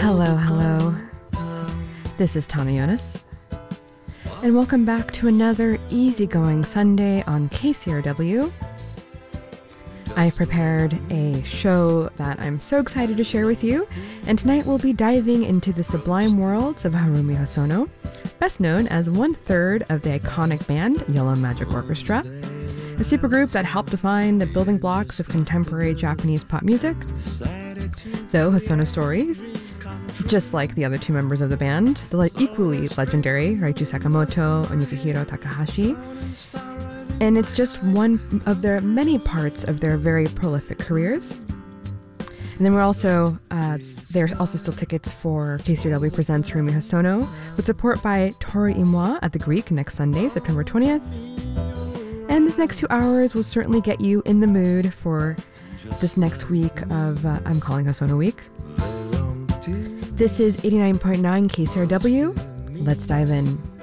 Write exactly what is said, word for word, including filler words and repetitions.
Hello, hello. This is Tana Jonas, and welcome back to another easygoing Sunday on K C R W. I've prepared a show that I'm so excited to share with you, and tonight we'll be diving into the sublime worlds of Harumi Hosono, best known as one-third of the iconic band Yellow Magic Orchestra, a supergroup that helped define the building blocks of contemporary Japanese pop music. Though Hosono stories, just like the other two members of the band, the like equally legendary Raichu Sakamoto and Yukihiro Takahashi, and it's just one of their many parts of their very prolific careers. And then we're also, uh, there's also still tickets for K C R W Presents Harumi Hosono, with support by Toru Imwa at the Greek next Sunday, September twentieth. And this next two hours will certainly get you in the mood for this next week of uh, I'm Calling Hosono Week. This is eighty-nine point nine K C R W. Let's dive in.